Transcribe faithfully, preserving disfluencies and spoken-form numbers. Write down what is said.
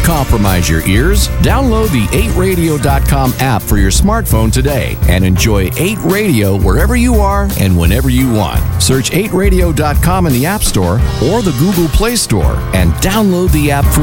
compromise your ears. Download the eight radio dot com app for your smartphone today and enjoy eight Radio wherever you are and whenever you want. Search eight radio dot com in the App Store or the Google Play Store and download the app for